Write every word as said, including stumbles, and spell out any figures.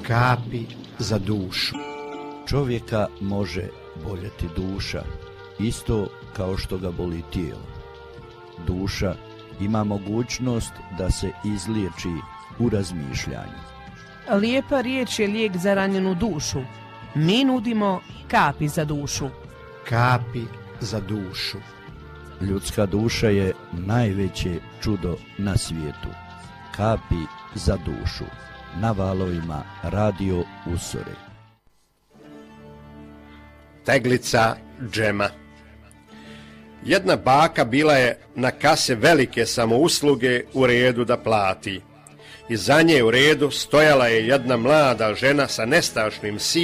Kapi za dušu. Čovjeka može boljeti duša, isto kao što ga boli tijelo. Duša ima mogućnost da se izliječi u razmišljanju. Lijepa riječ je lijek za ranjenu dušu. Mi nudimo kapi za dušu. Kapi za dušu. Ljudska duša je najveće čudo na svijetu. Kapi za dušu. Na valovima Radio Usore. Teglica džema. Jedna baka bila je na kase velike samousluge u redu da plati. I za nje u redu stojala je jedna mlada žena sa nestašnim sinom